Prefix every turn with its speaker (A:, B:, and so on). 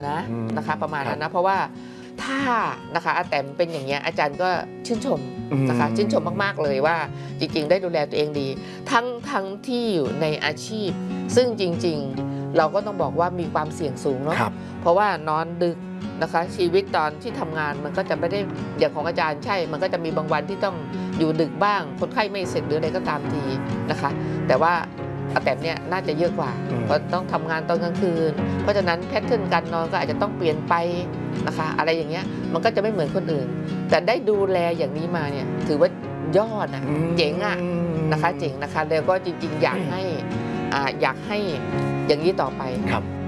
A: นะคะประมาณนั้นนะเพราะว่าถ้านะคะอาแตมเป็นอย่างเงี้ยอาจารย์ก็ชื่นชมนะคะชื่นชมมากๆเลยว่าจริงๆได้ดูแลตัวเองดีทั้งที่อยู่ในอาชีพซึ่งจริงๆเราก็ต้องบอกว่ามีความเสี่ยงสูงเนาะเพราะว่านอนดึกนะคะชีวิตตอนที่ทำงานมันก็จะไม่ได้อย่างของอาจารย์ใช่มันก็จะมีบางวันที่ต้องอยู่ดึกบ้างคนไข้ไม่เสร็จหรืออะไรก็ตามทีนะคะแต่ว่าอาแตมเนี่ยน่าจะเยอะกว่าเพราะต้องทำงานตอนกลางคืนเพราะฉะนั้นแพทเทิร์นการนอนก็อาจจะต้องเปลี่ยนไปนะคะอะไรอย่างเงี้ยมันก็จะไม่เหมือนคนอื่นแต่ได้ดูแลอย่างนี้มาเนี่ยถือว่ายอดนะเจ๋งอะนะคะเจ๋งนะคะแล้วก็จริงๆอยากให้อย่างนี้ต่อไป